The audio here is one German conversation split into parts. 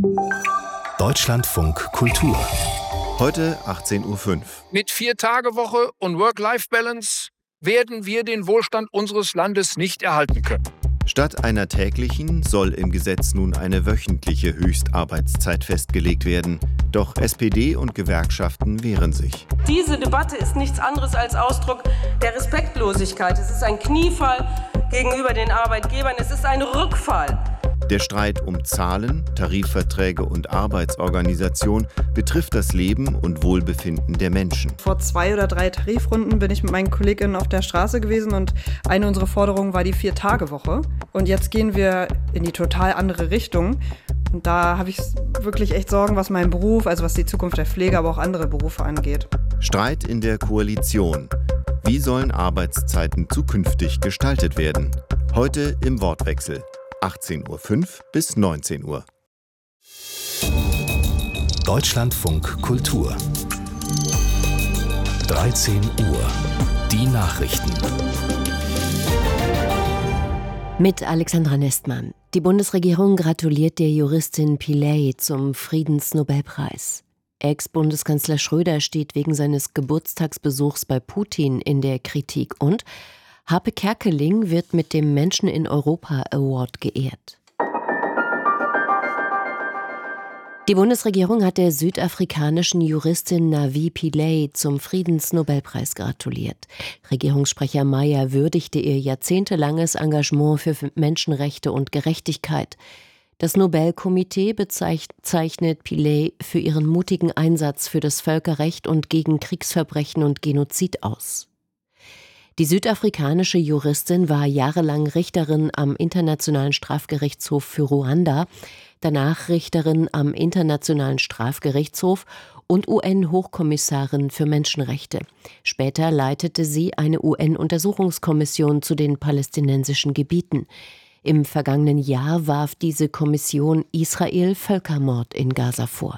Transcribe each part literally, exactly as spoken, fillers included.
Deutschlandfunk Kultur. Heute achtzehn Uhr fünf. Mit Vier-Tage-Woche und Work-Life-Balance werden wir den Wohlstand unseres Landes nicht erhalten können. Statt einer täglichen soll im Gesetz nun eine wöchentliche Höchstarbeitszeit festgelegt werden. Doch S P D und Gewerkschaften wehren sich. Diese Debatte ist nichts anderes als Ausdruck der Respektlosigkeit. Es ist ein Kniefall gegenüber den Arbeitgebern. Es ist ein Rückfall. Der Streit um Zahlen, Tarifverträge und Arbeitsorganisation betrifft das Leben und Wohlbefinden der Menschen. Vor zwei oder drei Tarifrunden bin ich mit meinen KollegInnen auf der Straße gewesen und eine unserer Forderungen war die Vier-Tage-Woche. Und jetzt gehen wir in die total andere Richtung. Und da habe ich wirklich echt Sorgen, was meinen Beruf, also was die Zukunft der Pflege, aber auch andere Berufe angeht. Streit in der Koalition. Wie sollen Arbeitszeiten zukünftig gestaltet werden? Heute im Wortwechsel. achtzehn Uhr fünf bis neunzehn Uhr. Deutschlandfunk Kultur. dreizehn Uhr. Die Nachrichten. Mit Alexandra Nestmann. Die Bundesregierung gratuliert der Juristin Pillay zum Friedensnobelpreis. Ex-Bundeskanzler Schröder steht wegen seines Geburtstagsbesuchs bei Putin in der Kritik und Harpe Kerkeling wird mit dem Menschen in Europa Award geehrt. Die Bundesregierung hat der südafrikanischen Juristin Navi Pillay zum Friedensnobelpreis gratuliert. Regierungssprecher Mayer würdigte ihr jahrzehntelanges Engagement für Menschenrechte und Gerechtigkeit. Das Nobelkomitee bezeichnet Pillay für ihren mutigen Einsatz für das Völkerrecht und gegen Kriegsverbrechen und Genozid aus. Die südafrikanische Juristin war jahrelang Richterin am Internationalen Strafgerichtshof für Ruanda, danach Richterin am Internationalen Strafgerichtshof und U N-Hochkommissarin für Menschenrechte. Später leitete sie eine U N-Untersuchungskommission zu den palästinensischen Gebieten. Im vergangenen Jahr warf diese Kommission Israel Völkermord in Gaza vor.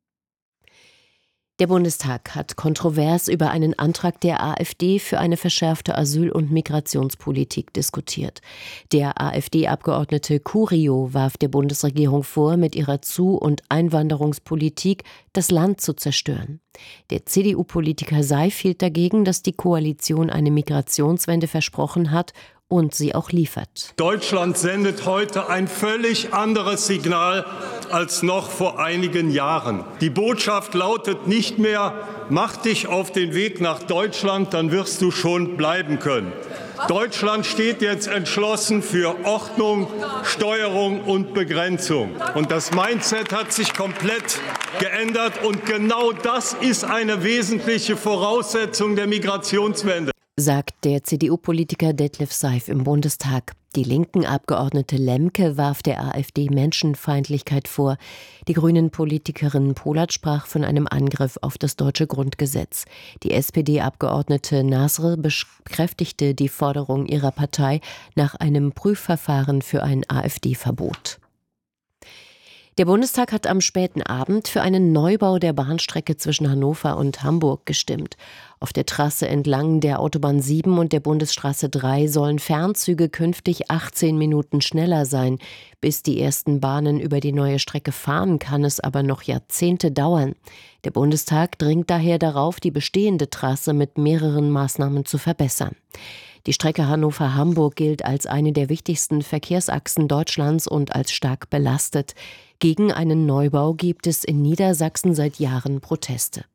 Der Bundestag hat kontrovers über einen Antrag der AfD für eine verschärfte Asyl- und Migrationspolitik diskutiert. Der AfD-Abgeordnete Curio warf der Bundesregierung vor, mit ihrer Zu- und Einwanderungspolitik das Land zu zerstören. Der C D U-Politiker Seiffelt dagegen, dass die Koalition eine Migrationswende versprochen hat und sie auch liefert. Deutschland sendet heute ein völlig anderes Signal als noch vor einigen Jahren. Die Botschaft lautet nicht mehr: Mach dich auf den Weg nach Deutschland, dann wirst du schon bleiben können. Deutschland steht jetzt entschlossen für Ordnung, Steuerung und Begrenzung. Und das Mindset hat sich komplett geändert. Und genau das ist eine wesentliche Voraussetzung der Migrationswende, sagt der C D U-Politiker Detlef Seif im Bundestag. Die linken Abgeordnete Lemke warf der AfD Menschenfeindlichkeit vor. Die Grünen-Politikerin Polat sprach von einem Angriff auf das deutsche Grundgesetz. Die S P D-Abgeordnete Nasr bekräftigte die Forderung ihrer Partei nach einem Prüfverfahren für ein AfD-Verbot. Der Bundestag hat am späten Abend für einen Neubau der Bahnstrecke zwischen Hannover und Hamburg gestimmt. Auf der Trasse entlang der Autobahn sieben und der Bundesstraße drei sollen Fernzüge künftig achtzehn Minuten schneller sein. Bis die ersten Bahnen über die neue Strecke fahren, kann es aber noch Jahrzehnte dauern. Der Bundestag dringt daher darauf, die bestehende Trasse mit mehreren Maßnahmen zu verbessern. Die Strecke Hannover-Hamburg gilt als eine der wichtigsten Verkehrsachsen Deutschlands und als stark belastet. Gegen einen Neubau gibt es in Niedersachsen seit Jahren Proteste.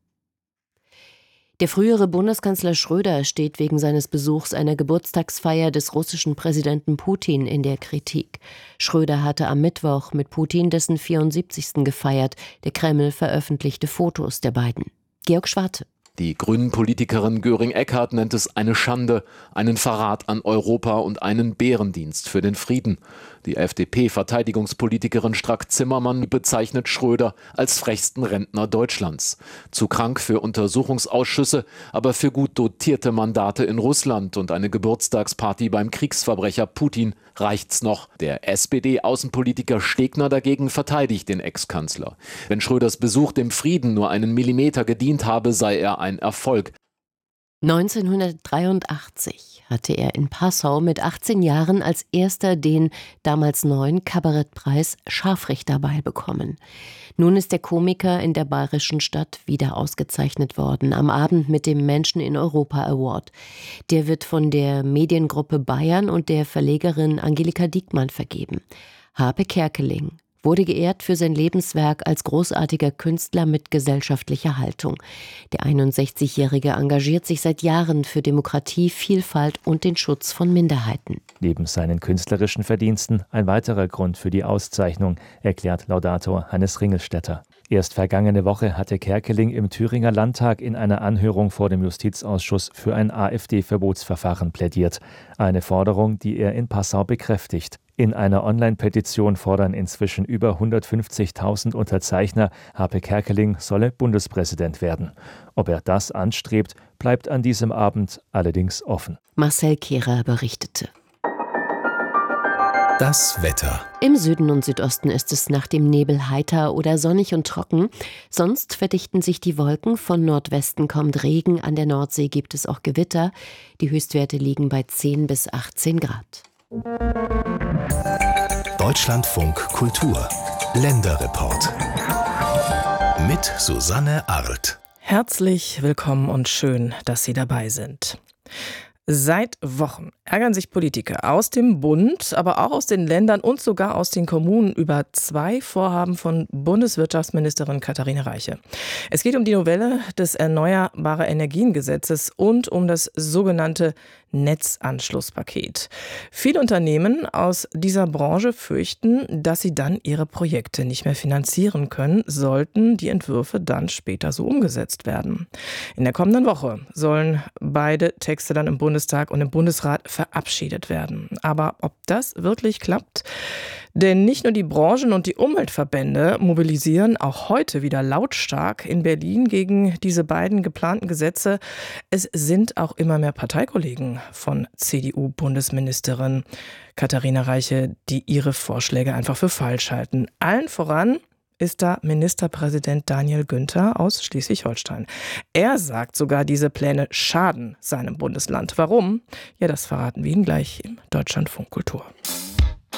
Der frühere Bundeskanzler Schröder steht wegen seines Besuchs einer Geburtstagsfeier des russischen Präsidenten Putin in der Kritik. Schröder hatte am Mittwoch mit Putin dessen vierundsiebzigsten gefeiert. Der Kreml veröffentlichte Fotos der beiden. Georg Schwarte. Die Grünen-Politikerin Göring-Eckardt nennt es eine Schande, einen Verrat an Europa und einen Bärendienst für den Frieden. Die F D P-Verteidigungspolitikerin Strack-Zimmermann bezeichnet Schröder als frechsten Rentner Deutschlands. Zu krank für Untersuchungsausschüsse, aber für gut dotierte Mandate in Russland und eine Geburtstagsparty beim Kriegsverbrecher Putin reicht's noch. Der S P D-Außenpolitiker Stegner dagegen verteidigt den Ex-Kanzler. Wenn Schröders Besuch dem Frieden nur einen Millimeter gedient habe, sei er ein Erfolg. neunzehnhundertdreiundachtzig hatte er in Passau mit achtzehn Jahren als erster den damals neuen Kabarettpreis Scharfrichterball bekommen. Nun ist der Komiker in der bayerischen Stadt wieder ausgezeichnet worden, am Abend mit dem Menschen in Europa Award. Der wird von der Mediengruppe Bayern und der Verlegerin Angelika Diekmann vergeben. Harpe Kerkeling wurde geehrt für sein Lebenswerk als großartiger Künstler mit gesellschaftlicher Haltung. Der einundsechzigjährige engagiert sich seit Jahren für Demokratie, Vielfalt und den Schutz von Minderheiten. Neben seinen künstlerischen Verdiensten ein weiterer Grund für die Auszeichnung, erklärt Laudator Hannes Ringelstetter. Erst vergangene Woche hatte Kerkeling im Thüringer Landtag in einer Anhörung vor dem Justizausschuss für ein AfD-Verbotsverfahren plädiert. Eine Forderung, die er in Passau bekräftigt. In einer Online-Petition fordern inzwischen über hundertfünfzigtausend Unterzeichner, Harpe Kerkeling solle Bundespräsident werden. Ob er das anstrebt, bleibt an diesem Abend allerdings offen. Marcel Kehrer berichtete. Das Wetter. Im Süden und Südosten ist es nach dem Nebel heiter oder sonnig und trocken. Sonst verdichten sich die Wolken. Von Nordwesten kommt Regen. An der Nordsee gibt es auch Gewitter. Die Höchstwerte liegen bei zehn bis achtzehn Grad. Deutschlandfunk Kultur. Länderreport. Mit Susanne Arlt. Herzlich willkommen und schön, dass Sie dabei sind. Seit Wochen ärgern sich Politiker aus dem Bund, aber auch aus den Ländern und sogar aus den Kommunen über zwei Vorhaben von Bundeswirtschaftsministerin Katharina Reiche. Es geht um die Novelle des Erneuerbare Energien-Gesetzes und um das sogenannte Netzanschlusspaket. Viele Unternehmen aus dieser Branche fürchten, dass sie dann ihre Projekte nicht mehr finanzieren können, sollten die Entwürfe dann später so umgesetzt werden. In der kommenden Woche sollen beide Texte dann im Bundestag und im Bundesrat verabschiedet werden. Aber ob das wirklich klappt? Denn nicht nur die Branchen und die Umweltverbände mobilisieren auch heute wieder lautstark in Berlin gegen diese beiden geplanten Gesetze. Es sind auch immer mehr Parteikollegen von C D U-Bundesministerin Katharina Reiche, die ihre Vorschläge einfach für falsch halten. Allen voran ist da Ministerpräsident Daniel Günther aus Schleswig-Holstein. Er sagt sogar, diese Pläne schaden seinem Bundesland. Warum? Ja, das verraten wir Ihnen gleich im Deutschlandfunk Kultur.